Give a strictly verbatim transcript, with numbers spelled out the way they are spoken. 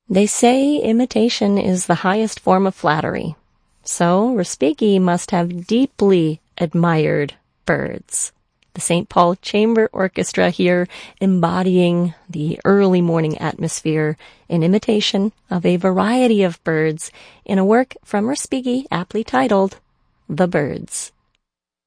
They say imitation is the highest form of flattery, so Respighi must have deeply admired birds. The Saint Paul Chamber Orchestra here embodying the early morning atmosphere in imitation of a variety of birds in a work from Respighi aptly titled The Birds.